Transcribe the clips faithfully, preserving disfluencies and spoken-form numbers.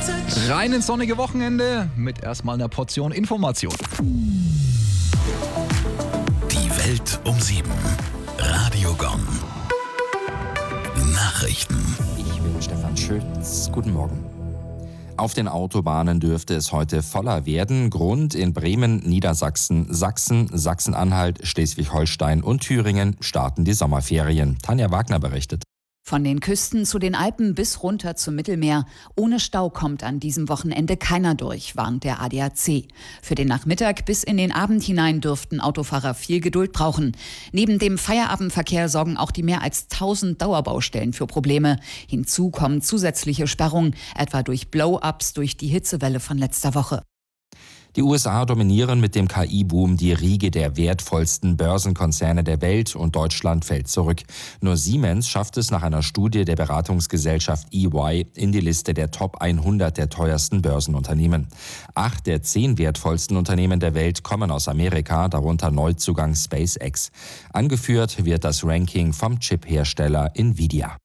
Rein ins sonnige Wochenende mit erstmal einer Portion Information. Die Welt um sieben. Radio Gong. Nachrichten. Ich bin Stefan Schütz. Guten Morgen. Auf den Autobahnen dürfte es heute voller werden. Grund: in Bremen, Niedersachsen, Sachsen, Sachsen-Anhalt, Schleswig-Holstein und Thüringen starten die Sommerferien. Tanja Wagner berichtet. Von den Küsten zu den Alpen bis runter zum Mittelmeer. Ohne Stau kommt an diesem Wochenende keiner durch, warnt der A D A C. Für den Nachmittag bis in den Abend hinein dürften Autofahrer viel Geduld brauchen. Neben dem Feierabendverkehr sorgen auch die mehr als tausend Dauerbaustellen für Probleme. Hinzu kommen zusätzliche Sperrungen, etwa durch Blow-ups durch die Hitzewelle von letzter Woche. Die U S A dominieren mit dem K I-Boom die Riege der wertvollsten Börsenkonzerne der Welt und Deutschland fällt zurück. Nur Siemens schafft es nach einer Studie der Beratungsgesellschaft E Y in die Liste der Top hundert der teuersten Börsenunternehmen. Acht der zehn wertvollsten Unternehmen der Welt kommen aus Amerika, darunter Neuzugang SpaceX. Angeführt wird das Ranking vom Chip-Hersteller Nvidia.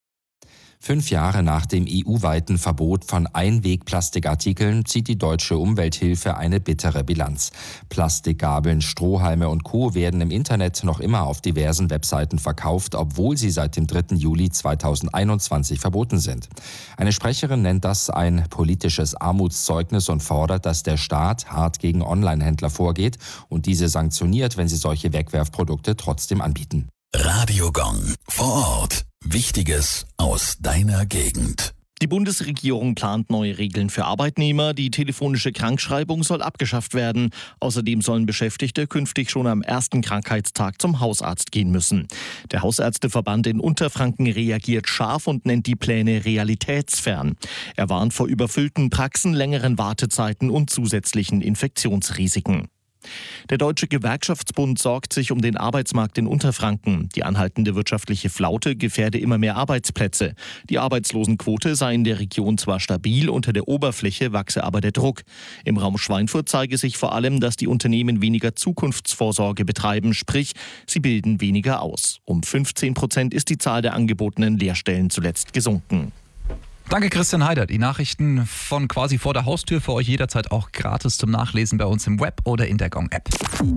Fünf Jahre nach dem E U-weiten Verbot von Einwegplastikartikeln zieht die Deutsche Umwelthilfe eine bittere Bilanz. Plastikgabeln, Strohhalme und Co. werden im Internet noch immer auf diversen Webseiten verkauft, obwohl sie seit dem dritten Juli zweitausendeinundzwanzig verboten sind. Eine Sprecherin nennt das ein politisches Armutszeugnis und fordert, dass der Staat hart gegen Onlinehändler vorgeht und diese sanktioniert, wenn sie solche Wegwerfprodukte trotzdem anbieten. Radio Gong. Vor Ort. Wichtiges aus deiner Gegend. Die Bundesregierung plant neue Regeln für Arbeitnehmer. Die telefonische Krankschreibung soll abgeschafft werden. Außerdem sollen Beschäftigte künftig schon am ersten Krankheitstag zum Hausarzt gehen müssen. Der Hausärzteverband in Unterfranken reagiert scharf und nennt die Pläne realitätsfern. Er warnt vor überfüllten Praxen, längeren Wartezeiten und zusätzlichen Infektionsrisiken. Der Deutsche Gewerkschaftsbund sorgt sich um den Arbeitsmarkt in Unterfranken. Die anhaltende wirtschaftliche Flaute gefährde immer mehr Arbeitsplätze. Die Arbeitslosenquote sei in der Region zwar stabil, unter der Oberfläche wachse aber der Druck. Im Raum Schweinfurt zeige sich vor allem, dass die Unternehmen weniger Zukunftsvorsorge betreiben, sprich, sie bilden weniger aus. Um fünfzehn Prozent ist die Zahl der angebotenen Lehrstellen zuletzt gesunken. Danke, Christian Heider. Die Nachrichten von quasi vor der Haustür für euch jederzeit auch gratis zum Nachlesen bei uns im Web oder in der Gong-App.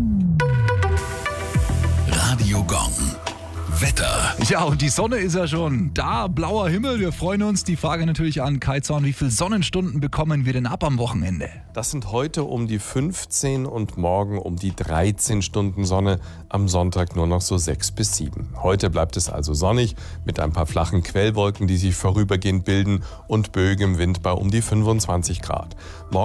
Radio Gong. Wetter. Ja, und die Sonne ist ja schon da. Blauer Himmel, wir freuen uns. Die Frage natürlich an Kai Zorn, wie viele Sonnenstunden bekommen wir denn ab am Wochenende? Das sind heute um die fünfzehn und morgen um die dreizehn Stunden Sonne. Am Sonntag nur noch so sechs bis sieben. Heute bleibt es also sonnig mit ein paar flachen Quellwolken, die sich vorübergehend bilden und böigem Wind bei um die fünfundzwanzig Grad. Morgen